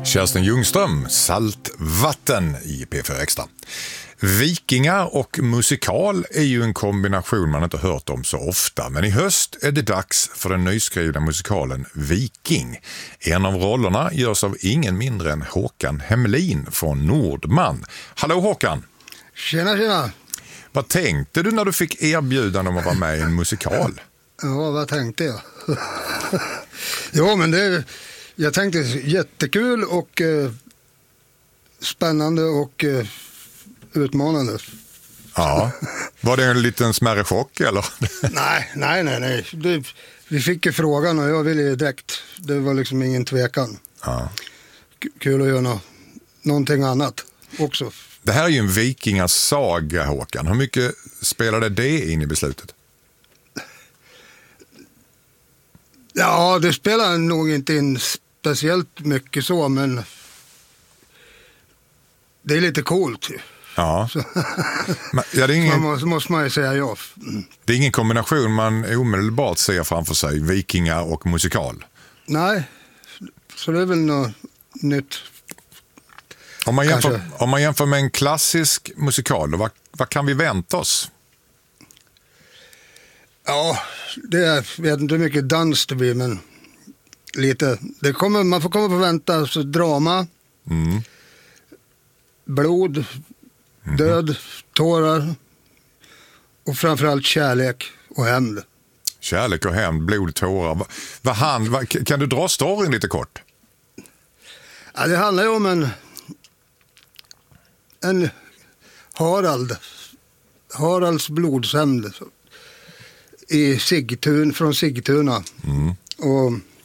Kerstin Ljungström, Saltvatten i P4 Extra. Vikingar och musikal är ju en kombination man inte hört om så ofta, men i höst är det dags för den nyskrivna musikalen Viking. En av rollerna görs av ingen mindre än Håkan Hemlin från Nordman. Hallå Håkan! Tjena, tjena! Vad tänkte du när du fick erbjudande om att vara med i en musikal? Ja, vad tänkte jag? Ja, men jag tänkte jättekul och spännande och utmanande. Ja, var det en liten smärre chock eller? Nej. Vi fick ju frågan och jag ville ju direkt. Det var liksom ingen tvekan. Ja. Kul att göra någonting annat också. Det här är ju en vikingasaga, Håkan. Hur mycket spelade det in i beslutet? Ja, det spelar nog inte in speciellt mycket så, men det är lite coolt. Ja. Men, ja, det är ingen... måste man ju säga ja. Det är ingen kombination man omedelbart ser framför sig, vikingar och musikal. Nej, så det är väl något nytt. Om man jämför med en klassisk musikal, då, vad kan vi vänta oss? Ja, jag vet inte hur mycket dans det blir, men lite. Man får komma på vänta, så drama, blod, död, tårar och framförallt kärlek och hämnd. Kärlek och hämnd, blod, tårar. Kan du dra storyn lite kort? Ja, det handlar ju om en Haralds blodshämnd från Sigtuna. Och